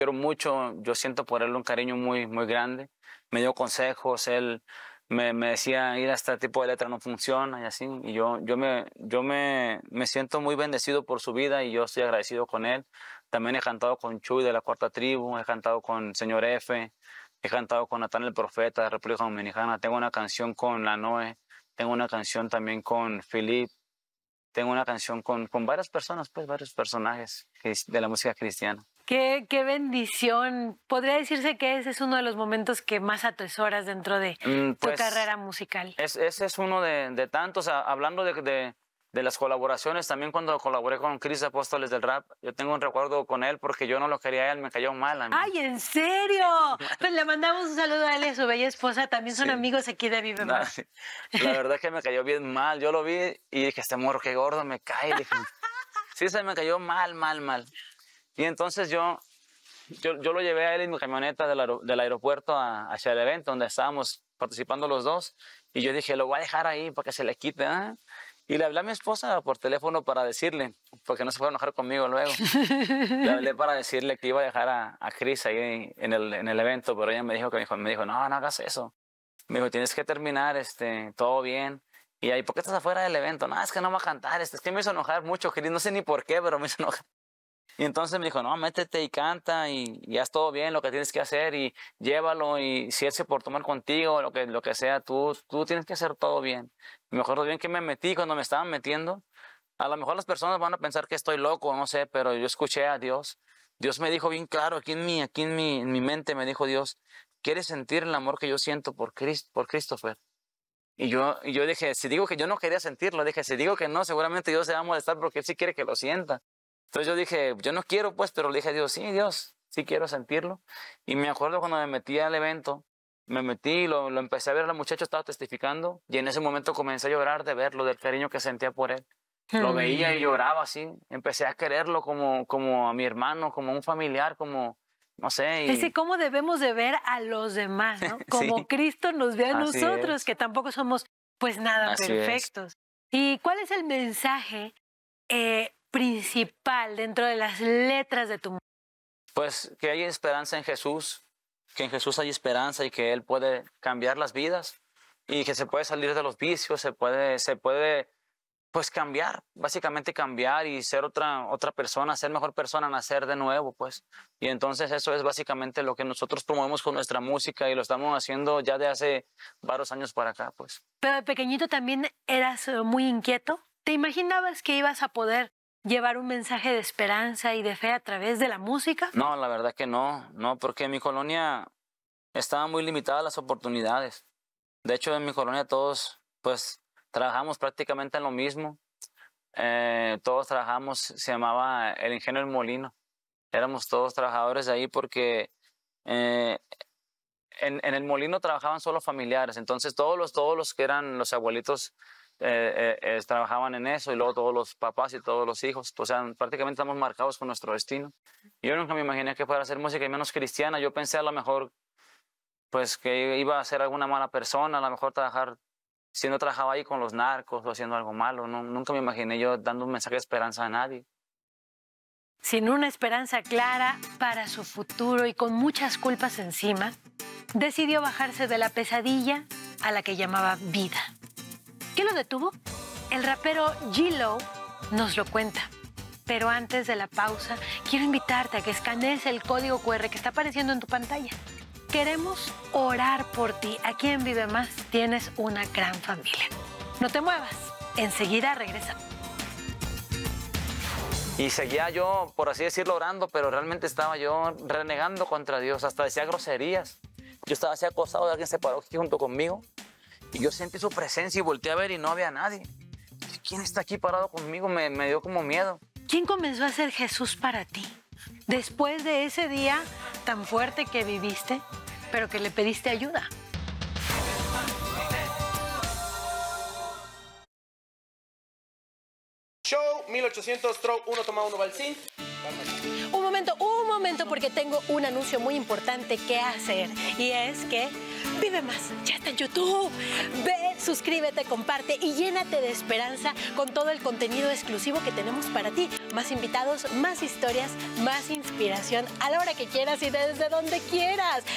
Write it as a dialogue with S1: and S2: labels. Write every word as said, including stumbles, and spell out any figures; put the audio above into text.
S1: quiero mucho, yo siento por él un cariño muy, muy grande. Me dio consejos, él me, me decía, ir a este tipo de letra no funciona y así. Y yo, yo, me, yo me, me siento muy bendecido por su vida y yo estoy agradecido con él. También he cantado con Chuy de la Cuarta Tribu, he cantado con Señor F, he cantado con Natán el Profeta de República Dominicana, tengo una canción con La Noe, tengo una canción también con Philip, tengo una canción con, con varias personas, pues varios personajes de la música cristiana.
S2: Qué, qué bendición. Podría decirse que ese es uno de los momentos que más atesoras dentro de mm, pues, tu carrera musical.
S1: Es, ese es uno de, de tantos. Hablando de, de, de las colaboraciones, también cuando colaboré con Chris Apóstoles del Rap, yo tengo un recuerdo con él porque yo no lo quería a él, me cayó mal a mí.
S2: ¡Ay, en serio! Pues le mandamos un saludo a él y a su bella esposa. También son sí. amigos aquí de Vive Más.
S1: La verdad es que me cayó bien mal. Yo lo vi y dije, este morro, qué gordo me cae. Dije, sí, se me cayó mal, mal, mal. Y entonces yo, yo, yo lo llevé a él en mi camioneta del, aer del aeropuerto a, hacia el evento donde estábamos participando los dos. Y yo dije, lo voy a dejar ahí para que se le quite. ¿eh? Y le hablé a mi esposa por teléfono para decirle, porque no se fue a enojar conmigo luego. Le hablé para decirle que iba a dejar a, a Chris ahí en el, en el evento, pero ella me dijo, que me dijo, me dijo, no, no hagas eso. Me dijo, tienes que terminar este, todo bien. Y ahí, ¿por qué estás afuera del evento? No, es que no va a cantar. Este, es que me hizo enojar mucho, Chris. No sé ni por qué, pero me hizo enojar. Y entonces me dijo, no, métete y canta y, y haz todo bien lo que tienes que hacer y llévalo y si él se por tomar contigo, lo que, lo que sea, tú, tú tienes que hacer todo bien. Y me acuerdo bien que me metí cuando me estaban metiendo. A lo mejor las personas van a pensar que estoy loco, no sé, pero yo escuché a Dios. Dios me dijo bien claro, aquí en mi, aquí en mi, en mi mente me dijo Dios, ¿quieres sentir el amor que yo siento por, Christ, por Christopher? Y yo, y yo dije, si digo que yo no quería sentirlo, dije, si digo que no, seguramente Dios se va a molestar porque Él sí quiere que lo sienta. Entonces yo dije, yo no quiero pues, pero le dije a Dios, sí, Dios, sí quiero sentirlo. Y me acuerdo cuando me metí al evento, me metí, lo, lo empecé a ver, el muchacho estaba testificando y en ese momento comencé a llorar de verlo, del cariño que sentía por él. Lo veía y lloraba así, empecé a quererlo como, como a mi hermano, como un familiar, como, no sé. Y...
S2: Ese cómo debemos de ver a los demás, ¿no? Como sí. Cristo nos ve a así nosotros, es. Que tampoco somos pues nada así perfectos. Es. ¿Y cuál es el mensaje eh, principal dentro de las letras de tu música?
S1: Pues que hay esperanza en Jesús, que en Jesús hay esperanza y que Él puede cambiar las vidas y que se puede salir de los vicios, se puede, se puede pues cambiar, básicamente cambiar y ser otra, otra persona, ser mejor persona, nacer de nuevo, pues. Y entonces eso es básicamente lo que nosotros promovemos con nuestra música y lo estamos haciendo ya de hace varios años para acá, pues.
S2: Pero de pequeñito también eras muy inquieto. ¿Te imaginabas que ibas a poder llevar un mensaje de esperanza y de fe a través de la música?
S1: No, la verdad que no, no, porque en mi colonia estaban muy limitadas las oportunidades. De hecho, en mi colonia todos, pues, trabajamos prácticamente en lo mismo. Eh, todos trabajamos, se llamaba el Ingenio del Molino. Éramos todos trabajadores de ahí porque eh, en, en el molino trabajaban solo familiares. Entonces todos los, todos los que eran los abuelitos eh, eh, eh, trabajaban en eso y luego todos los papás y todos los hijos. O sea, prácticamente estamos marcados con nuestro destino. Yo nunca me imaginé que fuera a hacer música y menos cristiana. Yo pensé a lo mejor pues que iba a ser alguna mala persona, a lo mejor trabajar si no trabajaba ahí con los narcos o haciendo algo malo. No, nunca me imaginé yo dando un mensaje de esperanza a nadie.
S2: Sin una esperanza clara para su futuro y con muchas culpas encima, decidió bajarse de la pesadilla a la que llamaba vida. ¿Qué lo detuvo? El rapero G-Lo nos lo cuenta. Pero antes de la pausa, quiero invitarte a que escanees el código cu erre que está apareciendo en tu pantalla. Queremos orar por ti. Aquí en Vive Más tienes una gran familia. No te muevas. Enseguida regresamos.
S1: Y seguía yo, por así decirlo, orando, pero realmente estaba yo renegando contra Dios. Hasta decía groserías. Yo estaba así acostado, alguien se paró aquí junto conmigo. Y yo sentí su presencia y volteé a ver y no había nadie. ¿Quién está aquí parado conmigo? Me, me dio como miedo.
S2: ¿Quién comenzó a ser Jesús para ti? Después de ese día tan fuerte que viviste, pero que le pediste ayuda.
S3: Show mil ochocientos, Trow uno, toma uno, Balsín.
S2: Un momento, un momento, porque tengo un anuncio muy importante que hacer. Y es que Vive Más ya está en YouTube. Ve, suscríbete, comparte y llénate de esperanza con todo el contenido exclusivo que tenemos para ti. más invitados, más historias, más inspiración a la hora que quieras y desde donde quieras.